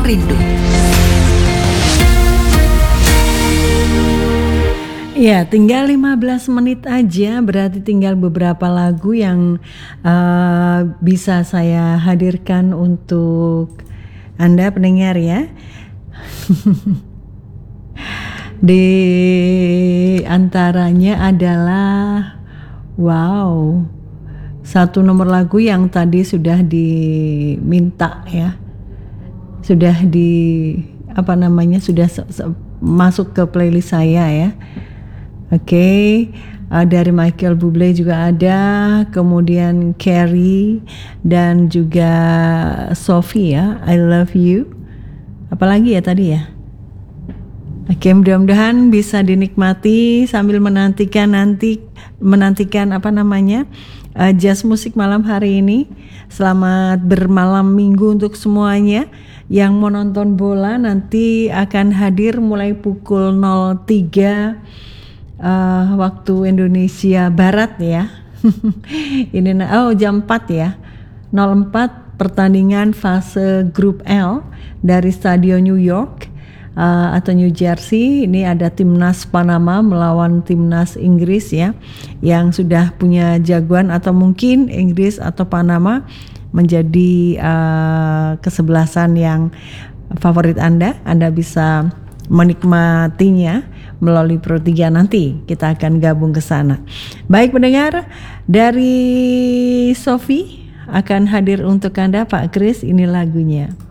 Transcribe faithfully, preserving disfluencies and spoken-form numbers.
Rindu. Ya, tinggal lima belas menit aja, berarti tinggal beberapa lagu yang uh, bisa saya hadirkan untuk Anda pendengar ya. Di antaranya adalah wow, satu nomor lagu yang tadi sudah diminta ya. Sudah di apa namanya sudah se- se- masuk ke playlist saya ya. Oke, okay. uh, dari Michael Bublé juga ada, kemudian Carrie dan juga Sophie ya, I Love You. Apalagi ya tadi ya. Oke, okay, mudah-mudahan bisa dinikmati sambil menantikan nanti menantikan apa namanya uh, jazz musik malam hari ini. Selamat bermalam minggu untuk semuanya. Yang mau nonton bola nanti akan hadir mulai pukul nol tiga Uh, waktu Indonesia Barat ya. Ini oh jam empat ya. nol empat pertandingan fase grup L dari Stadion New York uh, atau New Jersey. Ini ada timnas Panama melawan timnas Inggris ya, yang sudah punya jagoan atau mungkin Inggris atau Panama menjadi uh, kesebelasan yang favorit Anda. Anda bisa menikmatinya melalui Pro tiga nanti kita akan gabung ke sana. Baik pendengar, dari Sophie akan hadir untuk Anda Pak Kris, ini lagunya.